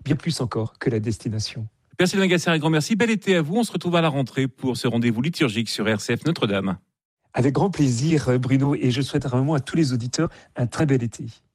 bien plus encore que la destination. Père Sylvain Gasser, un grand merci. Bel été à vous. On se retrouve à la rentrée pour ce rendez-vous liturgique sur RCF Notre-Dame. Avec grand plaisir, Bruno, et je souhaite vraiment à tous les auditeurs un très bel été.